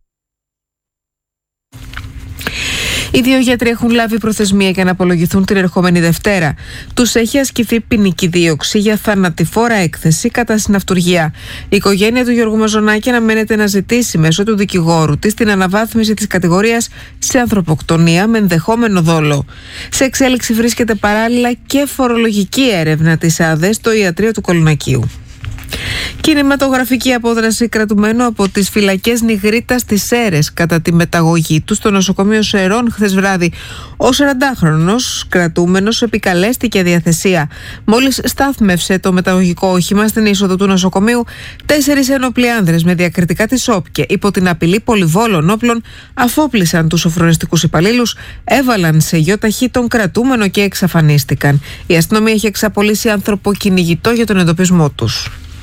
Οι δύο γιατροί έχουν λάβει προθεσμία για να απολογηθούν την ερχόμενη Δευτέρα. Τους έχει ασκηθεί ποινική δίωξη για θανατηφόρα έκθεση κατά συναυτουργία. Η οικογένεια του Γιώργου Μαζονάκη αναμένεται να ζητήσει μέσω του δικηγόρου της την αναβάθμιση της κατηγορίας σε ανθρωποκτονία με ενδεχόμενο δόλο. Σε εξέλιξη βρίσκεται παράλληλα και φορολογική έρευνα της ΑΔΕ στο ιατρείο του Κολονακίου. Κινηματογραφική απόδραση κρατουμένου από τις φυλακές Νιγρίτας στις Σέρρες κατά τη μεταγωγή του στο νοσοκομείο Σερών χθες βράδυ. Ο σαραντάχρονος κρατούμενος επικαλέστηκε αδιαθεσία. Μόλις στάθμευσε το μεταγωγικό όχημα στην είσοδο του νοσοκομείου, τέσσερις ένοπλοι άνδρες με διακριτικά της ΟΠΚΕ υπό την απειλή πολυβόλων όπλων αφόπλησαν τους σοφρονιστικούς υπαλλήλους, έβαλαν σε γιοταχή τον κρατούμενο και εξαφανίστηκαν. Η αστυνομία έχει εξαπολύσει ανθρωποκυνηγητό για τον εντοπισμό τους.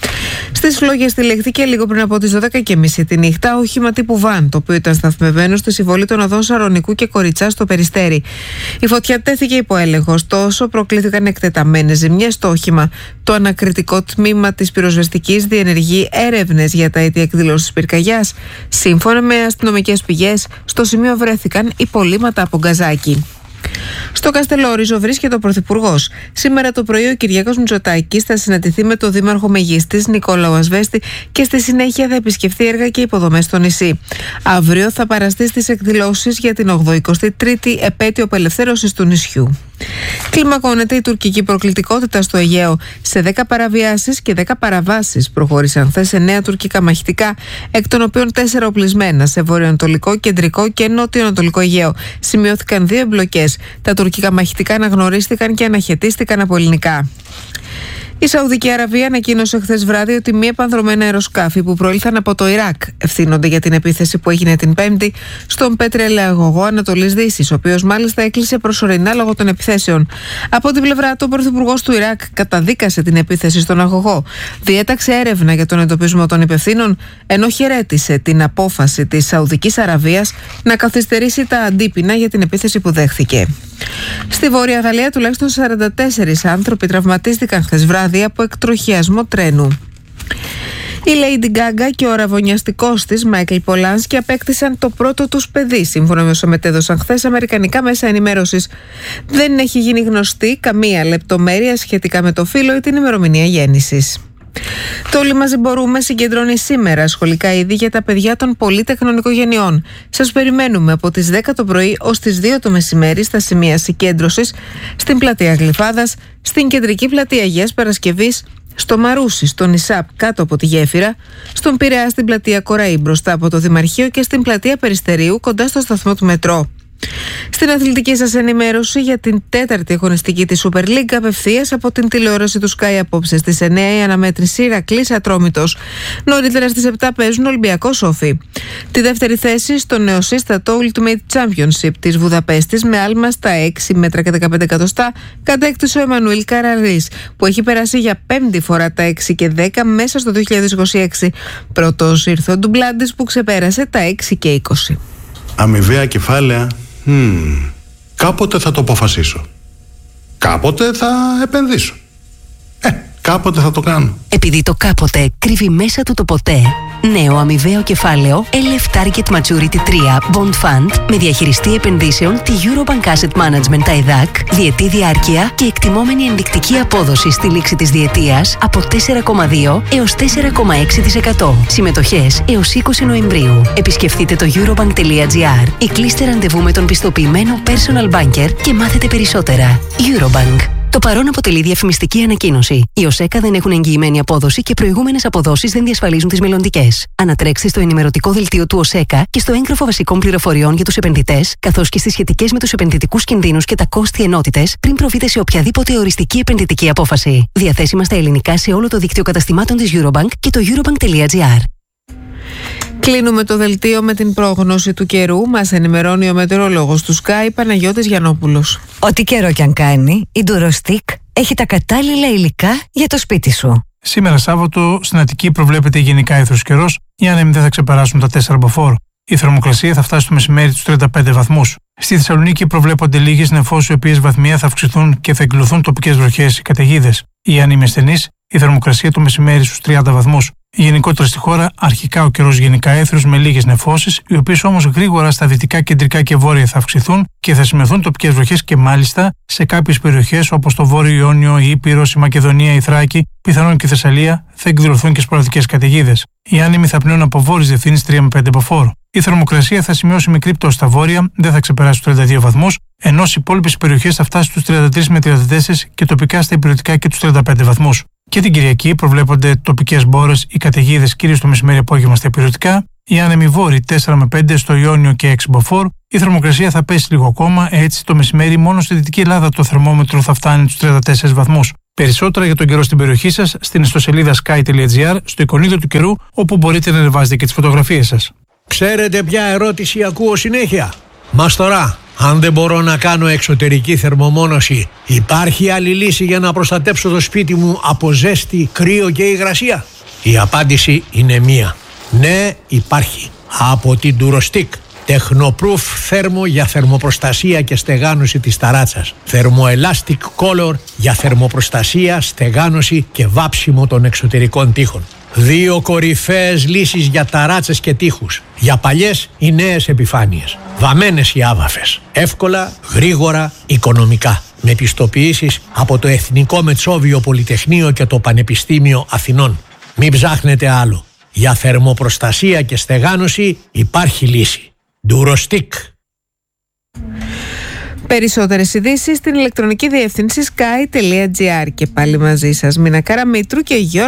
Στις Φλόγες τυλιχθήκε λίγο πριν από τις δώδεκα και μισή τη νύχτα όχημα τύπου βαν, το οποίο ήταν σταθμευμένο στη συμβολή των οδών Σαρονικού και Κοριτσά στο Περιστέρι. Η φωτιά τέθηκε υπό έλεγχο, ωστόσο προκλήθηκαν εκτεταμένες ζημιές στο όχημα. Το ανακριτικό τμήμα της πυροσβεστικής διενεργεί έρευνες για τα αίτια εκδηλώσης πυρκαγιάς. Σύμφωνα με αστυνομικές πηγές, στο σημείο βρέθηκαν υπολείμματα από γκαζάκι. Στο Καστελόριζο βρίσκεται ο Πρωθυπουργός. Σήμερα το πρωί ο Κυριάκος Μητσοτάκης θα συναντηθεί με τον Δήμαρχο Μεγίστης Νικόλαο Ασβέστη και στη συνέχεια θα επισκεφθεί έργα και υποδομές στο νησί. Αύριο θα παραστεί στις εκδηλώσεις για την ογδοηκοστή τρίτη επέτειο απελευθέρωσης του νησιού. Κλιμακώνεται η τουρκική προκλητικότητα στο Αιγαίο. Σε δέκα παραβιάσεις και δέκα παραβάσεις προχώρησαν χθες εννέα τουρκικά μαχητικά, εκ των οποίων τέσσερα οπλισμένα σε βορειοανατολικό, κεντρικό και νότιο-ανατολικό Αιγαίο. Σημειώθηκαν δύο εμπλοκές. Τα τουρκικά μαχητικά αναγνωρίστηκαν και αναχαιτίστηκαν από ελληνικά. Η Σαουδική Αραβία ανακοίνωσε χθες βράδυ ότι μη επανδρωμένα αεροσκάφη που προήλθαν από το Ιράκ ευθύνονται για την επίθεση που έγινε την Πέμπτη στον πετρελαιαγωγό Ανατολής Δύσης, ο οποίος μάλιστα έκλεισε προσωρινά λόγω των επιθέσεων. Από την πλευρά του, ο πρωθυπουργός του Ιράκ καταδίκασε την επίθεση στον αγωγό, διέταξε έρευνα για τον εντοπισμό των υπευθύνων, ενώ χαιρέτησε την απόφαση της Σαουδικής Αραβίας να καθυστερήσει τα αντίπεινα για την επίθεση που δέχθηκε. Στη Βόρεια Γαλλία τουλάχιστον σαράντα τέσσερις άνθρωποι τραυματίστηκαν χθες βράδυ από εκτροχιασμό τρένου. Η Lady Gaga και ο αραβωνιαστικός της Μάικλ Πολάνσκι απέκτησαν το πρώτο τους παιδί, σύμφωνα με όσο μετέδωσαν χθες αμερικανικά μέσα ενημέρωσης. Δεν έχει γίνει γνωστή καμία λεπτομέρεια σχετικά με το φύλο ή την ημερομηνία γέννησης. Το Όλοι Μαζί Μπορούμε συγκεντρώνει σήμερα σχολικά είδη για τα παιδιά των πολυτεχνών οικογενειών. Σας περιμένουμε από τις δέκα το πρωί ως τις δύο το μεσημέρι στα σημεία συγκέντρωσης στην πλατεία Γλυφάδας, στην κεντρική πλατεία Αγίας Παρασκευής, στο Μαρούσι, στον Ισάπ κάτω από τη Γέφυρα, στον Πειραιά στην πλατεία Κοραή μπροστά από το Δημαρχείο και στην πλατεία Περιστερίου κοντά στο σταθμό του μετρό. Στην αθλητική σας ενημέρωση για την τέταρτη αγωνιστική της Super League απευθείας από την τηλεόραση του Sky απόψε στις εννέα η αναμέτρηση Ηρακλής Ατρόμητος. Νωρίτερα στις επτά παίζουν Ολυμπιακό Σόφι. Τη δεύτερη θέση στο νεοσύστατο Ultimate Championship της Βουδαπέστης με άλμα στα έξι μέτρα και δεκαπέντε εκατοστά κατέκτησε ο Εμμανουήλ Καραρής, που έχει περάσει για πέμπτη φορά τα έξι και δέκα μέσα στο δύο χιλιάδες είκοσι έξι. Πρώτος ήρθε ο Ντουμπλάντης που ξεπέρασε τα έξι και είκοσι. Αμοιβαία κεφάλαια. Hmm. Κάποτε θα το αποφασίσω. Κάποτε θα επενδύσω. Ε, κάποτε θα το κάνω. Επειδή το κάποτε κρύβει μέσα του το ποτέ. Νέο αμοιβαίο κεφάλαιο ελ εφ Target Maturity τρία Bond Fund με διαχειριστή επενδύσεων τη Eurobank Asset Management τα ΕΔΑΚ, διετή διάρκεια και εκτιμόμενη ενδεικτική απόδοση στη λήξη της διετίας από τέσσερα κόμμα δύο έως τέσσερα κόμμα έξι τοις εκατό. Συμμετοχές έως είκοσι Νοεμβρίου. Επισκεφτείτε το eurobank.gr ή κλείστε ραντεβού με τον πιστοποιημένο personal banker και μάθετε περισσότερα. Eurobank. Το παρόν αποτελεί διαφημιστική ανακοίνωση. Οι ΟΣΕΚΑ δεν έχουν εγγυημένη απόδοση και προηγούμενες αποδόσεις δεν διασφαλίζουν τις μελλοντικές. Ανατρέξτε στο ενημερωτικό δελτίο του ΟΣΕΚΑ και στο έγγραφο βασικών πληροφοριών για τους επενδυτές, καθώς και στις σχετικές με τους επενδυτικούς κινδύνους και τα κόστη ενότητες, πριν προβείτε σε οποιαδήποτε οριστική επενδυτική απόφαση. Διαθέσιμα στα ελληνικά σε όλο το δίκτυο καταστημάτων της Eurobank και το eurobank.gr. Κλείνουμε το δελτίο με την πρόγνωση του καιρού. Μας ενημερώνει ο μετεωρολόγος του Sky, Παναγιώτης Γιαννόπουλος. Ό,τι καιρό κι αν κάνει, η Durostic έχει τα κατάλληλα υλικά για το σπίτι σου. Σήμερα Σάββατο στην Αττική προβλέπεται γενικά ήθρος καιρός. Οι άνεμοι δεν θα ξεπεράσουν τα τέσσερα μποφόρ. Η θερμοκρασία θα φτάσει στο μεσημέρι τους τριάντα πέντε βαθμούς. Στη Θεσσαλονίκη προβλέπονται λίγες νεφώσεις, οι οποίες βαθμία θα αυξηθούν και θα εκκλωθούν τοπικές βροχές ή καταιγίδες. Οι άνεμοι ασθενείς, η θερμοκρασία το μεσημέρι στους τριάντα βαθμούς. Γενικότερα στη χώρα, αρχικά ο καιρός γενικά έθριος με λίγες νεφώσεις, οι οποίες όμως γρήγορα στα δυτικά, κεντρικά και βόρεια θα αυξηθούν και θα σημειωθούν τοπικές βροχές και μάλιστα σε κάποιες περιοχές όπως το Βόρειο Ιόνιο, η Ήπειρος, η Μακεδονία, η Θράκη, πιθανόν και η Θεσσαλία, θα εκδηλωθούν και σποραδικές καταιγίδες. Οι άνεμοι θα πνέουν από βόρειες διευθύνσεις τρία με πέντε μποφόρ. Η θερμοκρασία θα σημειώσει μικρή πτώση στα βόρεια, δεν θα ξεπεράσει τους τριάντα δύο βαθμούς, ενώ στις υπόλοιπες περιοχές θα φτάσει στους τριάντα τρία με τριάντα τέσσερα και τοπικά στα υπηρετικά και τους τριάντα πέντε βαθμούς. Και την Κυριακή προβλέπονται τοπικές μπόρες ή καταιγίδες κυρίως το μεσημέρι απόγευμα στα υπηρετικά. Οι άνεμοι βόρειοι τέσσερα με πέντε στο Ιόνιο και έξι μποφόρ. Η θερμοκρασία θα πέσει λίγο ακόμα, έτσι το μεσημέρι μόνο στη Δυτική Ελλάδα το θερμόμετρο θα φτάνει τους τριάντα τέσσερα βαθμούς. Περισσότερα για τον καιρό στην περιοχή σας στην ιστοσελίδα sky.gr, στο εικονίδιο του καιρού, όπου μπορείτε να ανεβάζετε και τις φωτογραφίες σας. Ξέρετε ποια ερώτηση ακούω συνέχεια? Μας τώρα, αν δεν μπορώ να κάνω εξωτερική θερμομόνωση, υπάρχει άλλη λύση για να προστατέψω το σπίτι μου από ζέστη, κρύο και υγρασία? Η απάντηση είναι μία. Ναι, υπάρχει. Από την Durostick. Tecnoproof θέρμο για θερμοπροστασία και στεγάνωση της ταράτσας. Thermoelastic Color για θερμοπροστασία, στεγάνωση και βάψιμο των εξωτερικών τοίχων. Δύο κορυφαίες λύσεις για ταράτσες και τοίχους. Για παλιές ή νέες επιφάνειες. Βαμμένες ή άβαφες. Εύκολα, γρήγορα, οικονομικά. Με πιστοποιήσεις από το Εθνικό Μετσόβιο Πολυτεχνείο και το Πανεπιστήμιο Αθηνών. Μην ψάχνετε άλλο. Για θερμοπροστασία και στεγάνωση υπάρχει λύση. Durostick. Περισσότερες ειδήσεις στην ηλεκτρονική διεύθυνση sky τελεία gr. Και πάλι μαζί σας Μίνα Καραμήτρου και Γιώργος